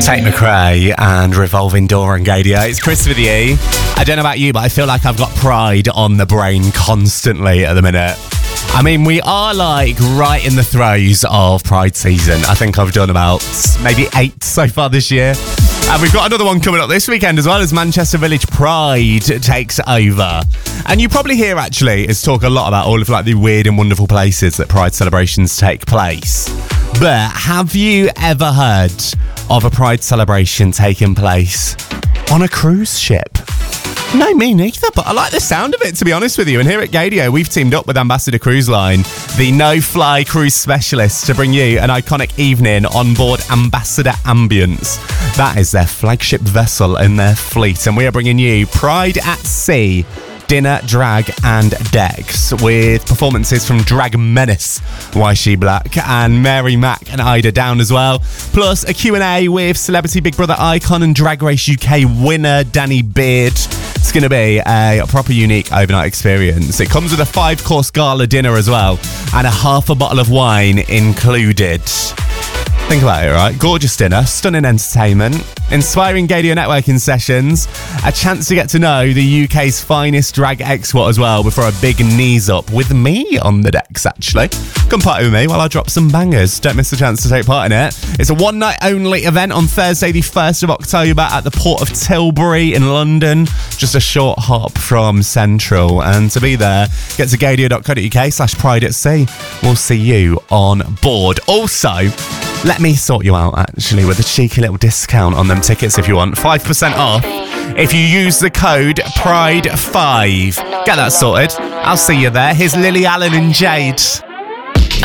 Tate McRae and Revolving Door and Gadio. It's Chris with you. I don't know about you, but I feel like I've got Pride on the brain constantly at the minute. I mean, we are like right in the throes of Pride season. I think I've done about maybe 8 so far this year. And we've got another one coming up this weekend as well, as Manchester Village Pride takes over. And you probably hear actually us talk a lot about all of like the weird and wonderful places that Pride celebrations take place. But have you ever heard of a Pride celebration taking place on a cruise ship? No, me neither, but I like the sound of it, to be honest with you. And here at Gadio, we've teamed up with Ambassador Cruise Line, the no-fly cruise specialist, to bring you an iconic evening on board Ambassador Ambience. That is their flagship vessel in their fleet, and we are bringing you Pride at Sea, dinner, drag and decks, with performances from Drag Menace, Why She Black, and Mary Mack and Ida Down as well, plus a Q&A with Celebrity Big Brother icon and Drag Race UK winner Danny Beard. It's going to be a proper unique overnight experience. It comes with a 5-course gala dinner as well, and a half a bottle of wine included. Think about it, right? Gorgeous dinner, stunning entertainment, inspiring Gadio networking sessions, a chance to get to know the UK's finest drag expert as well before a big knees up with me on the decks, actually. Come party with me while I drop some bangers. Don't miss the chance to take part in it. It's a one-night only event on Thursday, the 1st of October at the Port of Tilbury in London, just a short hop from Central. And to be there, get to gadio.co.uk/pride at sea. We'll see you on board. Also, let me sort you out, actually, with a cheeky little discount on them tickets if you want. 5% off if you use the code PRIDE5. Get that sorted. I'll see you there. Here's Lily Allen and Jade.